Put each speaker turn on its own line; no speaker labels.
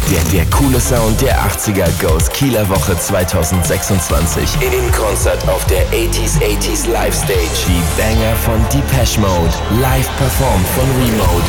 Der coole Sound der 80er Goes Kieler Woche 2026. In Konzert auf der 80s Live Stage. Die Banger von Depeche Mode. Live performt von Remote.